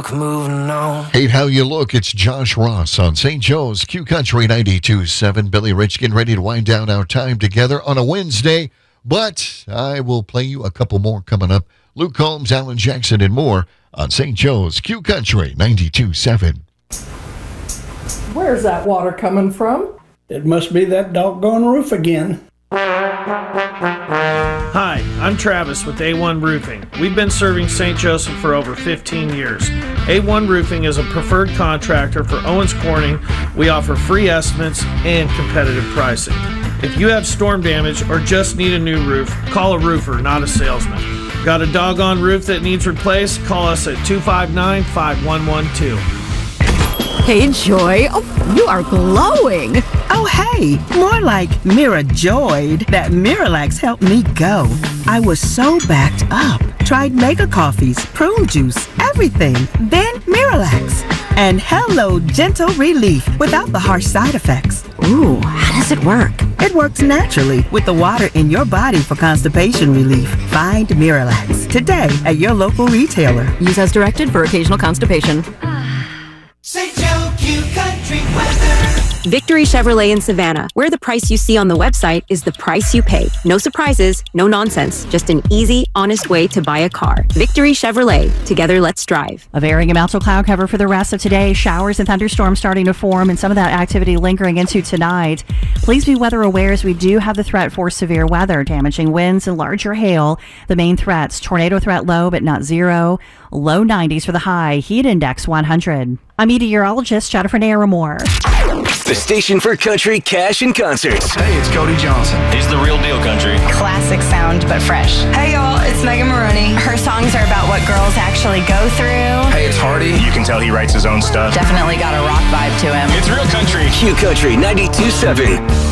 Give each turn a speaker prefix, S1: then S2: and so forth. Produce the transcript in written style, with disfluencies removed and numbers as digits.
S1: look, moving on.
S2: Hate how you look. It's Josh Ross on St. Joe's Q Country 92.7. Billy Rich getting ready to wind down our time together on a Wednesday. But I will play you a couple more coming up. Luke Combs, Alan Jackson, and more on St. Joe's Q Country 92.7.
S3: Where's that water coming from?
S4: It must be that doggone roof again.
S5: Hi, I'm Travis with A1 Roofing. We've been serving St. Joseph for over 15 years. A1 Roofing is a preferred contractor for Owens Corning. We offer free estimates and competitive pricing. If you have storm damage or just need a new roof, call a roofer, not a salesman. Got a doggone roof that needs replaced? Call us at 259-5112.
S6: Hey, Joy. Oh, you are glowing.
S7: Oh, hey, more like Mira joyed that Miralax helped me go. I was so backed up. Tried mega coffees, prune juice, everything. Then Miralax. And hello, gentle relief without the harsh side effects.
S6: Ooh, how does it work?
S7: It works naturally with the water in your body for constipation relief. Find Miralax today at your local retailer.
S6: Use as directed for occasional constipation.
S1: St. Joe Q Country weather.
S8: Victory Chevrolet in Savannah, where the price you see on the website is the price you pay. No surprises, no nonsense, just an easy, honest way to buy a car. Victory Chevrolet. Together, let's drive.
S9: A varying amounts of cloud cover for the rest of today. Showers and thunderstorms starting to form, and some of that activity lingering into tonight. Please be weather aware as we do have the threat for severe weather, damaging winds and larger hail. The main threats: tornado threat low, but not zero. Low 90s for the high. Heat index 100. I'm meteorologist Jennifer Naramore.
S10: The station for country, cash, and concerts.
S11: Hey, it's Cody Johnson.
S12: He's the real deal country.
S13: Classic sound, but fresh. Hey, y'all, it's Megan Maroney. Her songs are about what girls actually go through.
S11: Hey, it's Hardy.
S12: You can tell he writes his own stuff.
S13: Definitely got a rock vibe to him.
S12: It's real country.
S10: Q Country 92.7.